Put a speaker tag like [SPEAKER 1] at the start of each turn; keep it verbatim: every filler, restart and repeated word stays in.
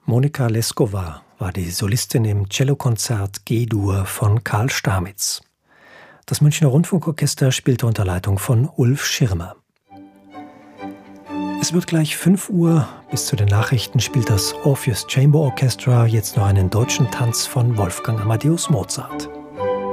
[SPEAKER 1] Monika Leskova war die Solistin im Cellokonzert G-Dur von Karl Stamitz. Das Münchner Rundfunkorchester spielte unter Leitung von Ulf Schirmer. Es wird gleich fünf Uhr. Bis zu den Nachrichten spielt das Orpheus Chamber Orchestra jetzt noch einen deutschen Tanz von Wolfgang Amadeus Mozart.